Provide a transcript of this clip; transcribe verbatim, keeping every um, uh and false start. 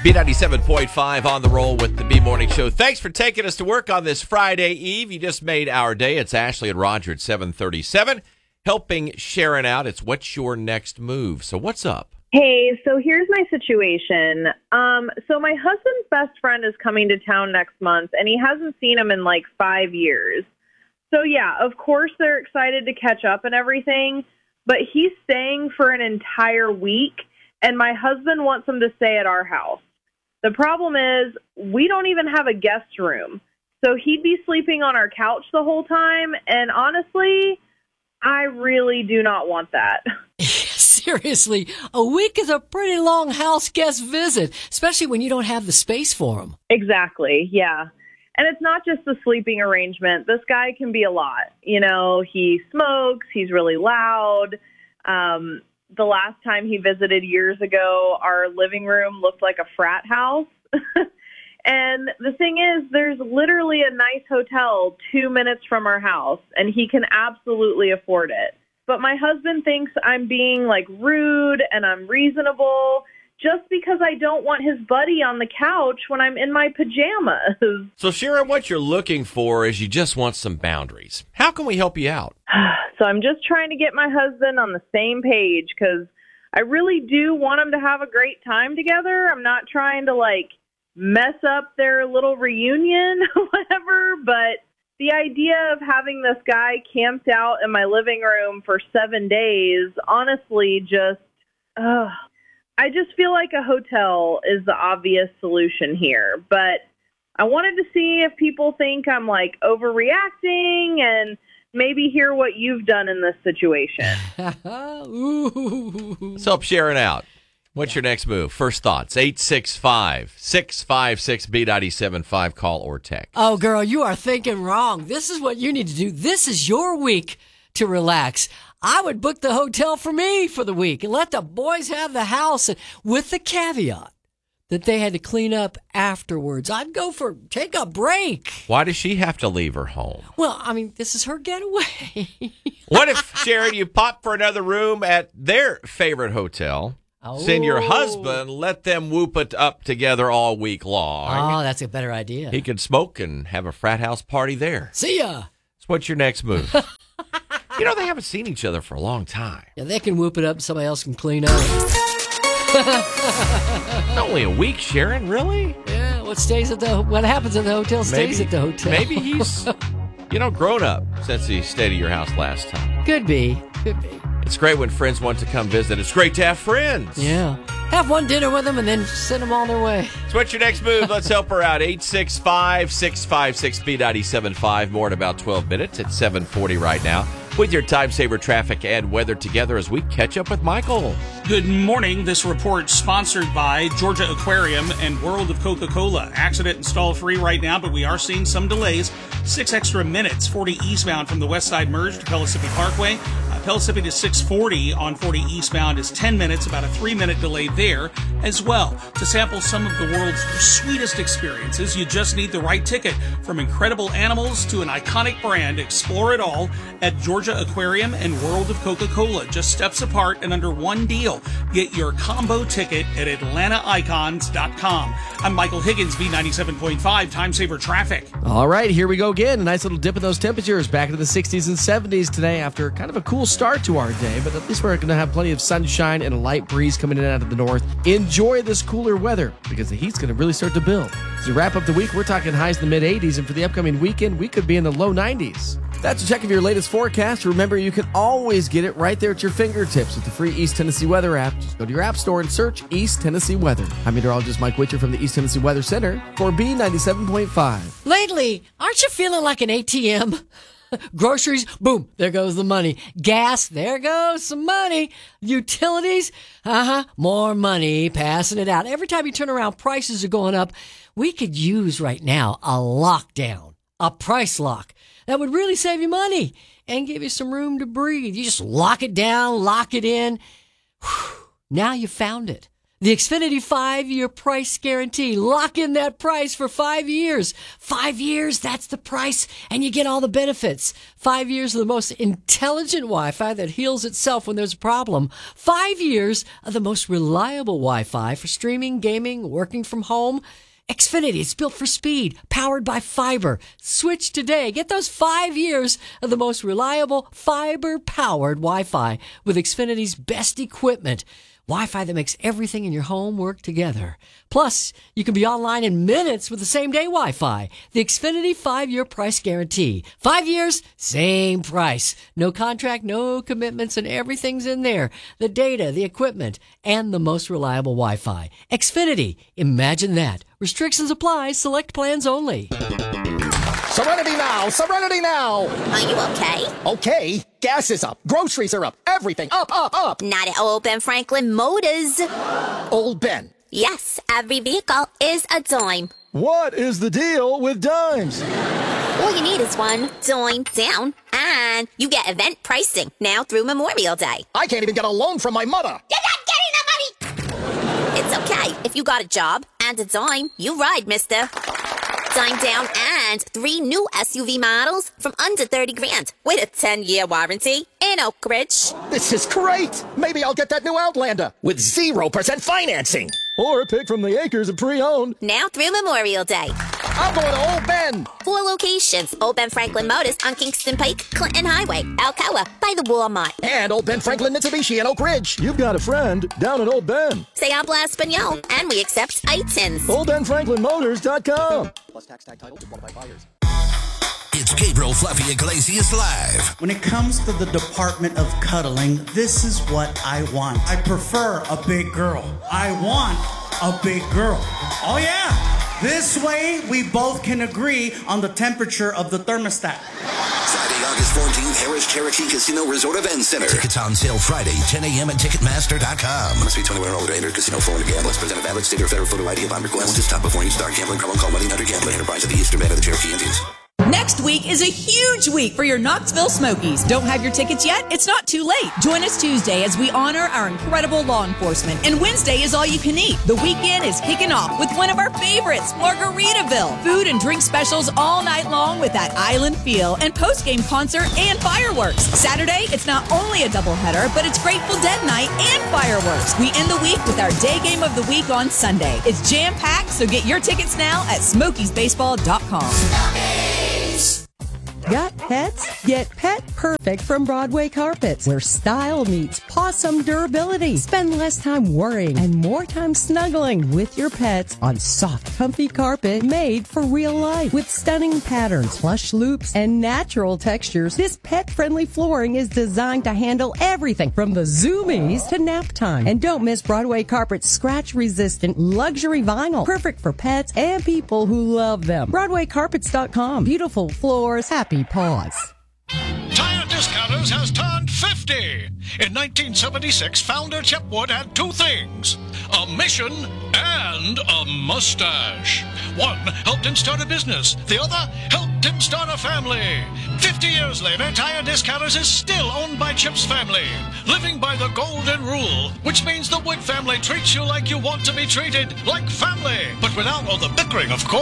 B ninety-seven point five on the roll with the B Morning Show. Thanks for taking us to work on this Friday Eve. You just made our day. It's Ashley and Roger at seven thirty-seven, helping Sharon out. It's what's your next move? So what's up? Hey, so here's my situation. Um, so my husband's best friend is coming to town next month, and he hasn't seen him in like five years. So yeah, of course they're excited to catch up and everything, but he's staying for an entire week, and my husband wants him to stay at our house. The problem is we don't even have a guest room, so he'd be sleeping on our couch the whole time, and honestly, I really do not want that. Seriously, a week is a pretty long house guest visit, especially when you don't have the space for them. Exactly, yeah. And it's not just the sleeping arrangement. This guy can be a lot. You know, he smokes, he's really loud. Um, the last time he visited years ago, our living room looked like a frat house. And the thing is, there's literally a nice hotel two minutes from our house, and he can absolutely afford it. But my husband thinks I'm being, like, rude and unreasonable just because I don't want his buddy on the couch when I'm in my pajamas. So, Sharon, what you're looking for is you just want some boundaries. How can we help you out? So I'm just trying to get my husband on the same page because I really do want him to have a great time together. I'm not trying to, like, mess up their little reunion or whatever, but the idea of having this guy camped out in my living room for seven days, honestly, just, uh, I just feel like a hotel is the obvious solution here. But I wanted to see if people think I'm, like, overreacting and maybe hear what you've done in this situation. Ooh. Let's help Sharon out. What's your next move? First thoughts, eight six five, six five six, B nine seven five, call or text. Oh, girl, you are thinking wrong. This is what you need to do. This is your week to relax. I would book the hotel for me for the week and let the boys have the house with the caveat that they had to clean up afterwards. I'd go for take a break. Why does she have to leave her home? Well, I mean, this is her getaway. What if, Sharon, you pop for another room at their favorite hotel? Oh. Send your husband, let them whoop it up together all week long. Oh, that's a better idea. He could smoke and have a frat house party there. See ya. So what's your next move? You know, they haven't seen each other for a long time. Yeah, they can whoop it up. Somebody else can clean up. Only a week, Sharon, really? Yeah, what stays at the what happens at the hotel stays maybe, at the hotel. Maybe he's, you know, grown up since he stayed at your house last time. Could be. Could be. It's great when friends want to come visit. It's great to have friends. Yeah. Have one dinner with them and then send them on their way. So what's your next move? Let's help her out. eight six five, six five six, B nine seven five. More in about twelve minutes. It's seven forty right now. With your time saver traffic and weather together as we catch up with Michael. Good morning. This report sponsored by Georgia Aquarium and World of Coca-Cola. Accident and stall free right now, but we are seeing some delays. Six extra minutes. forty eastbound from the west side merge to Pellissippi Parkway. Uh, Pellissippi to six forty on forty eastbound is ten minutes, about a three minute delay there as well. To sample some of the world's sweetest experiences, you just need the right ticket. From incredible animals to an iconic brand, explore it all at Georgia Aquarium and World of Coca-Cola. Just steps apart and under one deal. Get your combo ticket at Atlanta Icons dot com. I'm Michael Higgins, B ninety-seven point five, Time Saver Traffic. All right, here we go again. A nice little dip in those temperatures back into the sixties and seventies today after kind of a cool start to our day, but at least we're going to have plenty of sunshine and a light breeze coming in out of the north. Enjoy this cooler weather because the heat's going to really start to build. As we wrap up the week, we're talking highs in the mid eighties, and for the upcoming weekend, we could be in the low nineties. That's a check of your latest forecast. Remember, you can always get it right there at your fingertips with the free East Tennessee Weather app. Just go to your app store and search East Tennessee Weather. I'm meteorologist Mike Witcher from the East Tennessee Weather Center for B ninety-seven point five. Lately, aren't you feeling like an A T M? Groceries, boom, there goes the money. Gas, there goes some money. Utilities, uh-huh, more money, passing it out. Every time you turn around, prices are going up. We could use right now a lockdown, a price lock. That would really save you money and give you some room to breathe. You just lock it down, lock it in. Whew. Now you found it. The Xfinity five-year price guarantee. Lock in that price for five years. Five years, that's the price, and you get all the benefits. Five years of the most intelligent Wi-Fi that heals itself when there's a problem. Five years of the most reliable Wi-Fi for streaming, gaming, working from home. Xfinity, it's built for speed, powered by fiber. Switch today. Get those five years of the most reliable fiber-powered Wi-Fi with Xfinity's best equipment. Wi-Fi that makes everything in your home work together. Plus, you can be online in minutes with the same-day Wi-Fi. The Xfinity five-year price guarantee. Five years, same price. No contract, no commitments, and everything's in there. The data, the equipment, and the most reliable Wi-Fi. Xfinity. Imagine that. Restrictions apply. Select plans only. Serenity now! Serenity now! Are you okay? Okay. Gas is up. Groceries are up. Everything up, up, up. Not at Old Ben Franklin Motors. Old Ben. Yes, every vehicle is a dime. What is the deal with dimes? All you need is one dime down, and you get event pricing now through Memorial Day. I can't even get a loan from my mother. You're not getting the money! It's okay. If you got a job and a dime, you ride, mister. Dime down and three new S U V models from under thirty grand with a ten-year warranty in Oak Ridge. This is great. Maybe I'll get that new Outlander with zero percent financing. Or pick from the acres of pre-owned. Now through Memorial Day. I'm going to Old Ben. Four locations. Old Ben Franklin Motors on Kingston Pike, Clinton Highway, Alcoa, by the Walmart. And Old Ben Franklin Mitsubishi in Oak Ridge. You've got a friend down at Old Ben. Say habla Espanol, and we accept I T I Ns. Old Ben Franklin Motors dot com. Plus tax tag title to qualified buyers. It's Gabriel Fluffy Iglesias Live. When it comes to the department of cuddling, this is what I want. I prefer a big girl. I want a big girl. Oh yeah! This way, we both can agree on the temperature of the thermostat. Friday, August fourteenth, Harris Cherokee Casino Resort Event Center. Tickets on sale Friday, ten a.m. at Ticketmaster dot com. Must be twenty-one or older. Enter Casino Florida Gamblers. Present a valid state or federal photo I D upon request. To stop before you start gambling. Problem call money under gambling enterprise of the Eastern Band of the Cherokee Indians. Next week is a huge week for your Knoxville Smokies. Don't have your tickets yet? It's not too late. Join us Tuesday as we honor our incredible law enforcement. And Wednesday is all you can eat. The weekend is kicking off with one of our favorites, Margaritaville. Food and drink specials all night long with that island feel and post-game concert and fireworks. Saturday, it's not only a doubleheader, but it's Grateful Dead night and fireworks. We end the week with our day game of the week on Sunday. It's jam-packed, so get your tickets now at smokies baseball dot com. Got pets? Get Pet Perfect from Broadway Carpets, where style meets possum durability. Spend less time worrying and more time snuggling with your pets on soft, comfy carpet made for real life. With stunning patterns, plush loops, and natural textures, this pet-friendly flooring is designed to handle everything from the zoomies to nap time. And don't miss Broadway Carpet's scratch-resistant luxury vinyl, perfect for pets and people who love them. Broadway Carpets dot com. Beautiful floors, happy paws. Tire Discounters has turned fifty. In nineteen seventy-six, founder Chip Wood had two things, a mission and a mustache. One helped him start a business. The other helped him start a family. Fifty years later, Tire Discounters is still owned by Chip's family, living by the golden rule, which means the Wood family treats you like you want to be treated, like family, but without all the bickering, of course.